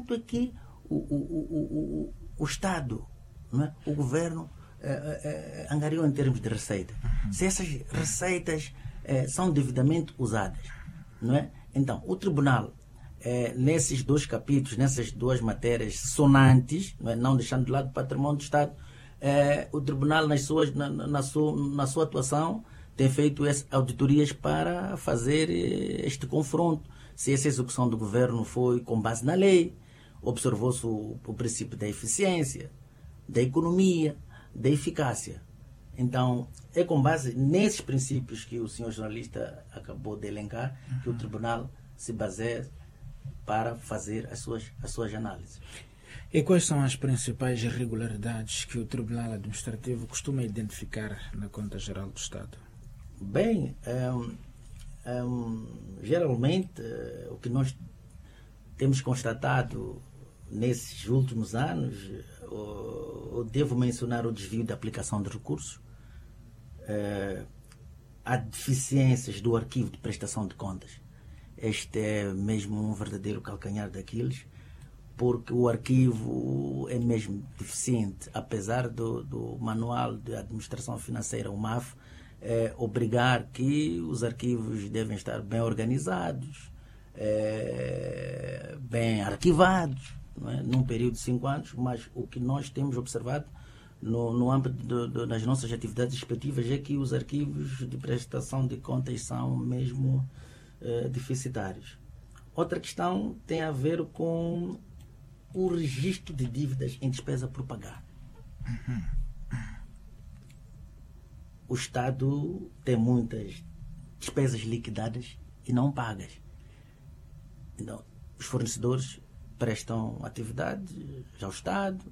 quanto é que o Estado, não é? O governo angariou em termos de receita. Se essas receitas são devidamente usadas, não é? Então, o Tribunal, nesses dois capítulos, nessas duas matérias sonantes, não é? Não deixando de lado o património do Estado, o Tribunal, na sua atuação, tem feito auditorias para fazer este confronto. Se essa execução do governo foi com base na lei, observou-se o princípio da eficiência, da economia, da eficácia. Então, é com base nesses princípios que o senhor jornalista acabou de elencar que o Tribunal se baseia para fazer as suas análises. E quais são as principais irregularidades que o Tribunal Administrativo costuma identificar na Conta Geral do Estado? Bem, geralmente, o que nós temos constatado nesses últimos anos, eu devo mencionar o desvio da aplicação de recursos, há deficiências do arquivo de prestação de contas. Este é mesmo um verdadeiro calcanhar daqueles, porque o arquivo é mesmo deficiente, apesar do Manual de Administração Financeira, o MAF, obrigar que os arquivos devem estar bem organizados, bem arquivados, não é? Num período de 5 anos, mas o que nós temos observado no âmbito das nossas atividades respectivas é que os arquivos de prestação de contas são mesmo deficitários. Outra questão tem a ver com o registro de dívidas em despesa por pagar. O Estado tem muitas despesas liquidadas e não pagas. Então, os fornecedores prestam atividade ao Estado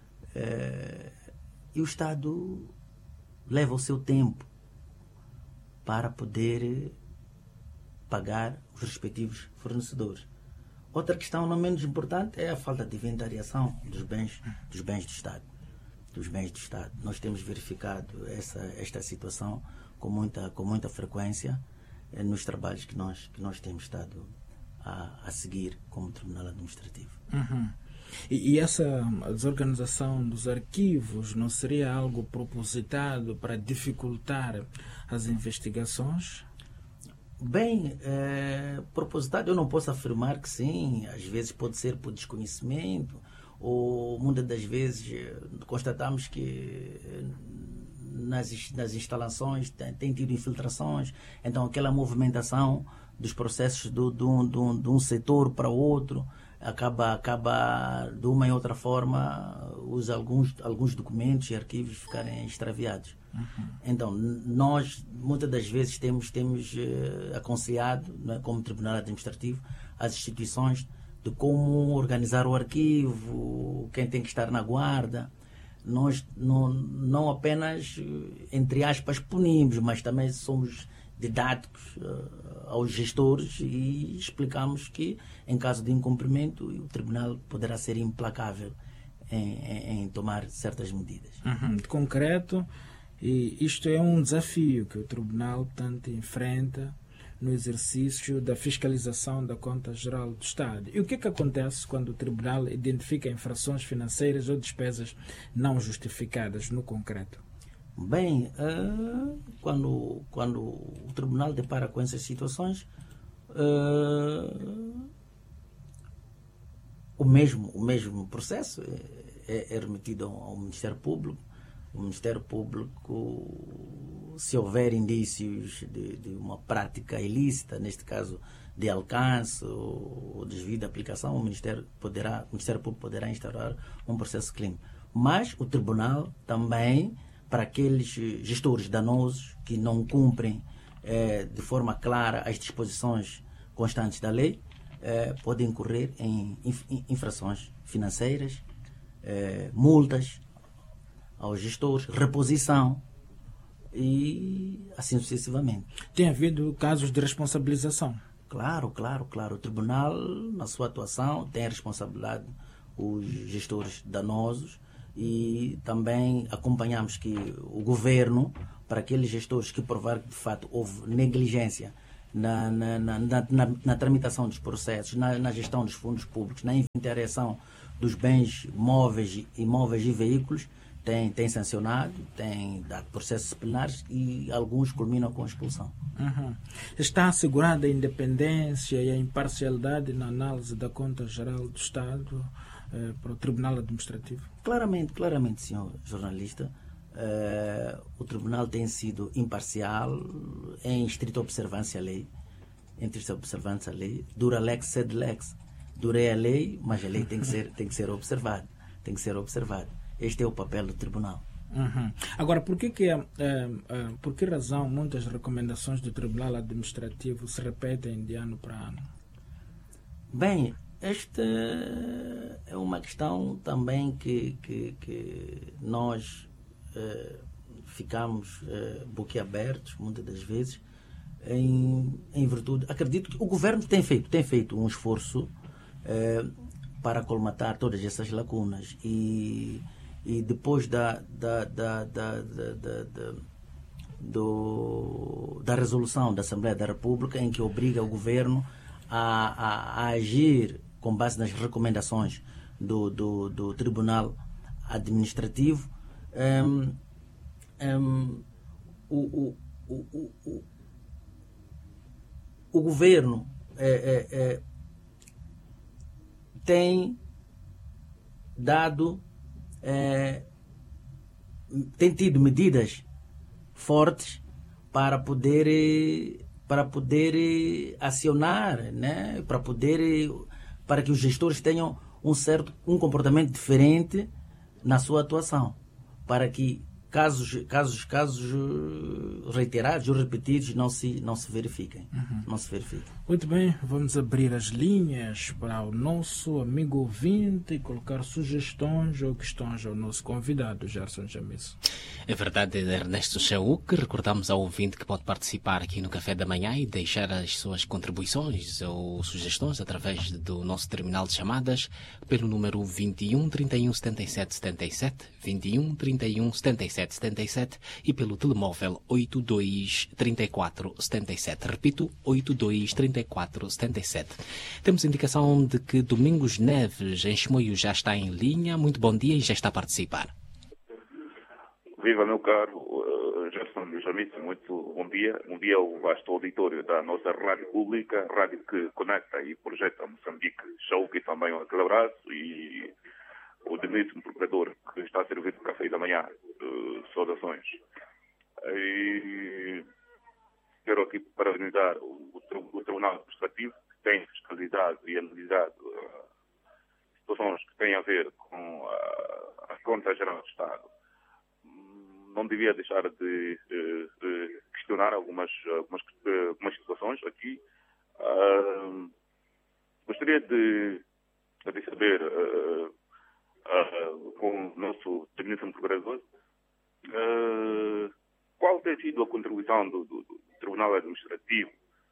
e o Estado leva o seu tempo para poder pagar os respectivos fornecedores. Outra questão não menos importante é a falta de inventariação dos bens do Estado. Nós temos verificado esta situação com muita frequência nos trabalhos que nós temos estado a seguir como Tribunal Administrativo. E essa desorganização dos arquivos não seria algo propositado para dificultar as investigações? Bem, propositado eu não posso afirmar que sim. Às vezes pode ser por desconhecimento, ou muitas das vezes constatamos que nas instalações tem tido infiltrações, então aquela movimentação dos processos de um setor para o outro acaba de uma e outra forma alguns documentos e arquivos ficarem extraviados. Então nós muitas das vezes temos aconselhado, não é, como Tribunal Administrativo, as instituições de como organizar o arquivo, quem tem que estar na guarda. Nós não apenas, entre aspas, punimos, mas também somos didáticos aos gestores e explicamos que, em caso de incumprimento, o Tribunal poderá ser implacável em tomar certas medidas. De concreto, e isto é um desafio que o Tribunal tanto enfrenta no exercício da fiscalização da Conta Geral do Estado. E o que acontece quando o Tribunal identifica infrações financeiras ou despesas não justificadas no concreto? Bem, quando o Tribunal depara com essas situações, o mesmo processo é remetido ao Ministério Público. O Ministério Público, se houver indícios de uma prática ilícita, neste caso de alcance ou desvio da aplicação, o Ministério Público poderá instaurar um processo de crime. Mas o Tribunal também, para aqueles gestores danosos que não cumprem de forma clara as disposições constantes da lei, podem incorrer em infrações financeiras, multas aos gestores, reposição e assim sucessivamente. Tem havido casos de responsabilização? Claro. O Tribunal, na sua atuação, tem responsabilidade os gestores danosos e também acompanhamos que o Governo, para aqueles gestores que provar que de fato houve negligência na tramitação dos processos, na gestão dos fundos públicos, na inventariação dos bens móveis, imóveis e veículos, tem sancionado, tem dado processos disciplinares e alguns culminam com a expulsão. Uhum. Está assegurada a independência e a imparcialidade na análise da Conta Geral do Estado para o Tribunal Administrativo? Claramente, senhor jornalista. O Tribunal tem sido imparcial, em estrita observância à lei. Em estrita observância à lei. Dura lex sed lex. Durei a lei, mas a lei tem que ser observada. Tem que ser observada. Este é o papel do Tribunal. Uhum. Agora, por que razão muitas recomendações do Tribunal Administrativo se repetem de ano para ano? Bem, esta é uma questão também que nós ficamos boquiabertos, muitas das vezes, em virtude... Acredito que o Governo tem feito um esforço para colmatar todas essas lacunas e depois da resolução da Assembleia da República, em que obriga o Governo a agir com base nas recomendações do Tribunal Administrativo, o Governo tem tido medidas fortes para poder acionar, né? Para que os gestores tenham um comportamento diferente na sua atuação, para que casos reiterados ou repetidos não se verifiquem. Uhum. Não se verifiquem. Muito bem, vamos abrir as linhas para o nosso amigo ouvinte e colocar sugestões ou questões ao nosso convidado, Gerson Jamisso. É verdade, Ernesto Chauk. Recordamos ao ouvinte que pode participar aqui no Café da Manhã e deixar as suas contribuições ou sugestões através do nosso terminal de chamadas pelo número 21 31 77 77, 21 31 77 77 e pelo telemóvel 82 34 77. Repito, 82 34 77. Temos indicação de que Domingos Neves, em Chimoio, já está em linha. Muito bom dia e já está a participar. Viva, meu caro Gerson Jamisso, muito bom dia. Bom dia ao vasto auditório da nossa rádio pública, rádio que conecta e projeta Moçambique. Show que também um abraço e o digníssimo procurador que está a servir o café da manhã. Saudações. E quero aqui parabenizar o Tribunal Administrativo que tem fiscalizado e analisado situações que têm a ver com a Conta Geral do Estado. Não devia deixar de questionar algumas situações aqui. Gostaria de saber com o nosso digníssimo procurador qual tem sido a contribuição do Tribunal Administrativo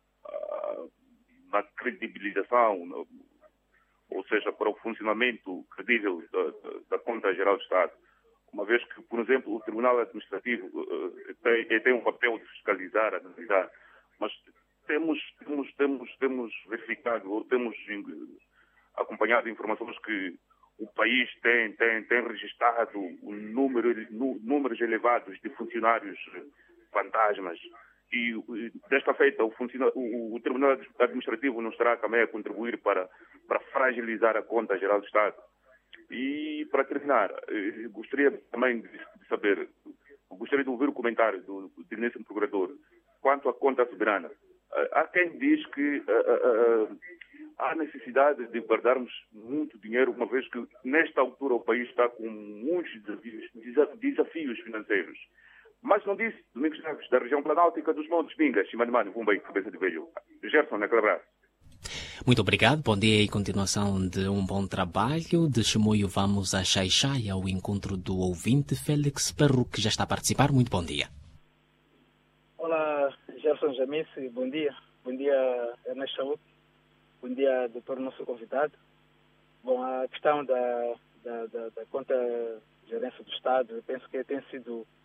na credibilização, ou seja, para o funcionamento credível da Conta Geral do Estado. Uma vez que, por exemplo, o Tribunal Administrativo tem um papel de fiscalizar, analisar, mas temos verificado ou temos acompanhado informações que o país tem registrado números elevados de funcionários fantasmas e desta feita o Tribunal Administrativo não estará também a contribuir para fragilizar a Conta Geral do Estado. E para terminar, gostaria também de saber, gostaria de ouvir o comentário do digníssimo procurador quanto à conta soberana. Há quem diz que há necessidade de guardarmos muito dinheiro, uma vez que nesta altura o país está com muitos desafios financeiros. Mas não disse Domingos Neves, da região planáltica dos Montes Mingas, Chimanimani, Vumbei, cabeça de velho. Gerson, aquele abraço. Muito obrigado, bom dia e continuação de um bom trabalho. De Chimoio vamos a Xai-Xai, ao encontro do ouvinte Félix Perro, que já está a participar. Muito bom dia. Olá, Gerson Jamice, bom dia. Bom dia, Ernesto Chauk. Bom dia, doutor nosso convidado. Bom, a questão da conta gerência do Estado, eu penso que tem sido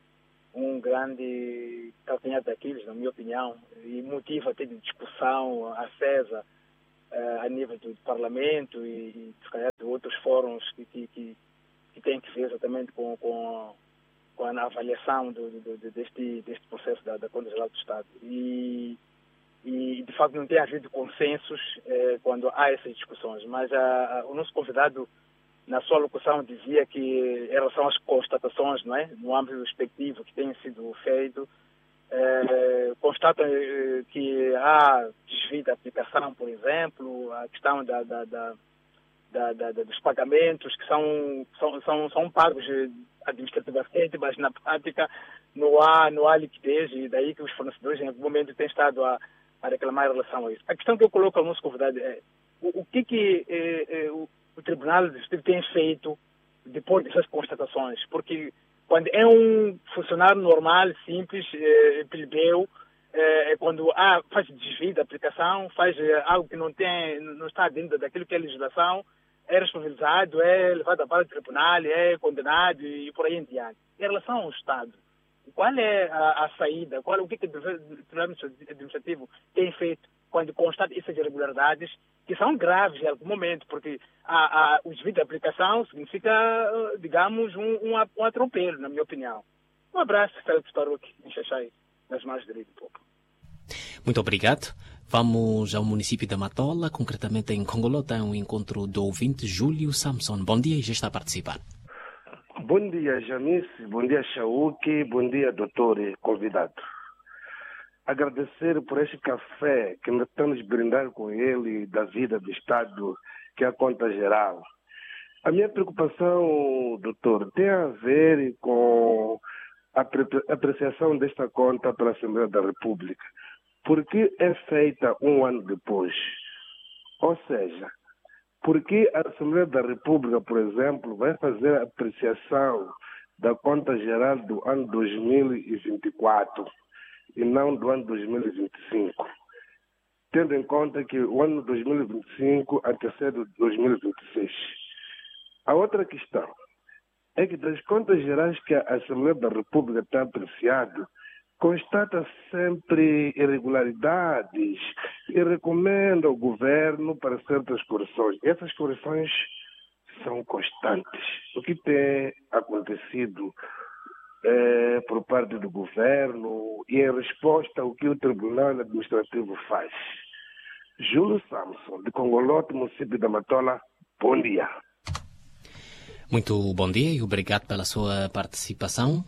um grande calcanhar daqueles, na minha opinião, e motivo até de discussão acesa a nível do Parlamento e se calhar de outros fóruns que têm que ver exatamente com a avaliação deste processo da Conta Geral do Estado. E de facto não tem havido consensos quando há essas discussões, mas o nosso convidado, na sua alocução, dizia que em relação às constatações, não é, no âmbito respectivo que tem sido feito, constata que há desvio da aplicação, por exemplo, a questão dos pagamentos que são pagos administrativamente, mas na prática não há liquidez, e daí que os fornecedores em algum momento têm estado a reclamar em relação a isso. A questão que eu coloco ao nosso convidado é o que o Tribunal Administrativo tem feito depois dessas constatações, porque quando é um funcionário normal, simples, plebeu, quando faz desvio da aplicação, faz algo que não está dentro daquilo que é a legislação, é responsabilizado, é levado para o tribunal, é condenado e por aí em diante. Em relação ao Estado, qual é a saída? O que o Tribunal Administrativo tem feito quando constata essas irregularidades, que são graves em algum momento, porque o desvio da aplicação significa, digamos, um atropelo, na minha opinião. Um abraço, Félix Taruque, em Xaxai, nas mãos direito do povo. Muito obrigado. Vamos ao município da Matola, concretamente em Congolota, um encontro do ouvinte Júlio Samson. Bom dia e já está a participar. Bom dia, Janice. Bom dia, Chauque. Bom dia, doutor e convidado. Agradecer por este café que nós estamos brindando com ele da vida do Estado, que é a conta geral. A minha preocupação, doutor, tem a ver com a apreciação desta conta pela Assembleia da República. Por que é feita um ano depois? Ou seja, por que a Assembleia da República, por exemplo, vai fazer a apreciação da conta geral do ano 2024 e não do ano 2025? Tendo em conta que o ano 2025 antecede 2026. A outra questão é que das contas gerais que a Assembleia da República está apreciando, constata sempre irregularidades e recomenda ao governo para certas correções. Essas correções são constantes. O que tem acontecido por parte do governo e em resposta ao que o Tribunal Administrativo faz. Júlio Samson, de Congolota, município da Matola, bom dia. Muito bom dia e obrigado pela sua participação.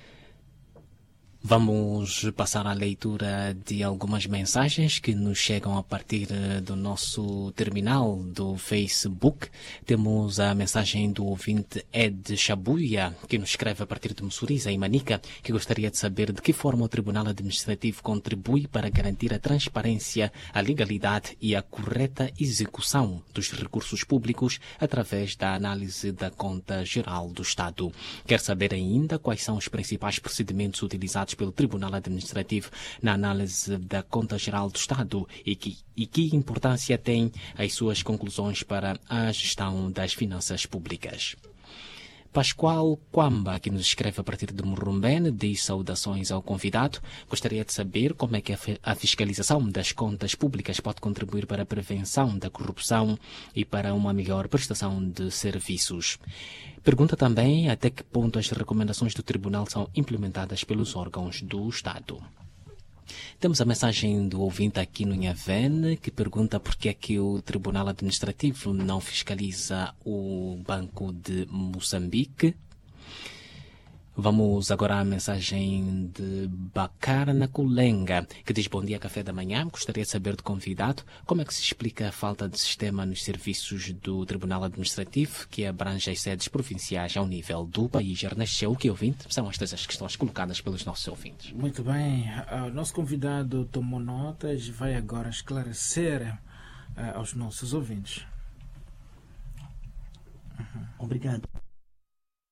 Vamos passar à leitura de algumas mensagens que nos chegam a partir do nosso terminal do Facebook. Temos a mensagem do ouvinte Ed Chabuia, que nos escreve a partir de Mussuriza, em Manica, que gostaria de saber de que forma o Tribunal Administrativo contribui para garantir a transparência, a legalidade e a correta execução dos recursos públicos através da análise da Conta Geral do Estado. Quer saber ainda quais são os principais procedimentos utilizados pelo Tribunal Administrativo na análise da Conta Geral do Estado e que importância têm as suas conclusões para a gestão das finanças públicas. Pascoal Quamba, que nos escreve a partir de Murrumbene, diz saudações ao convidado. Gostaria de saber como é que a fiscalização das contas públicas pode contribuir para a prevenção da corrupção e para uma melhor prestação de serviços. Pergunta também até que ponto as recomendações do Tribunal são implementadas pelos órgãos do Estado. Temos a mensagem do ouvinte aqui no Inhavene, que pergunta por que é que o Tribunal Administrativo não fiscaliza o Banco de Moçambique. Vamos agora à mensagem de Bacar Nakulenga, que diz: bom dia, café da manhã. Gostaria de saber do convidado como é que se explica a falta de sistema nos serviços do Tribunal Administrativo, que abrange as sedes provinciais ao nível do país. Ernesto Chauque, ouvinte, são estas as questões colocadas pelos nossos ouvintes. Muito bem. O nosso convidado tomou notas e vai agora esclarecer aos nossos ouvintes. Obrigado.